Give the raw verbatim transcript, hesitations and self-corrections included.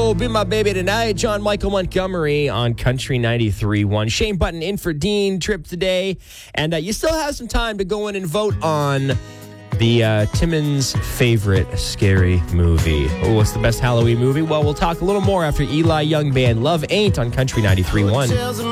show. Be my baby tonight. John Michael Montgomery on Country ninety-three point one. Shane Button in for Dean Tripp today. And uh, you still have some time to go in and vote on the uh, Timmons' favorite scary movie. Oh, what's the best Halloween movie? Well, we'll talk a little more after Eli Young Band. Love Ain't on Country ninety-three point one.